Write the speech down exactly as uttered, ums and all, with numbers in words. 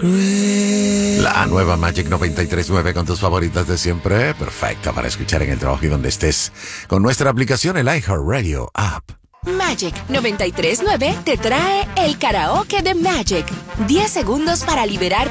La nueva Magic noventa y tres punto nueve con tus favoritas de siempre. Perfecta para escuchar en el trabajo y donde estés. Con nuestra aplicación, el iHeartRadio app. Magic noventa y tres punto nueve te trae el karaoke de Magic. diez segundos para liberar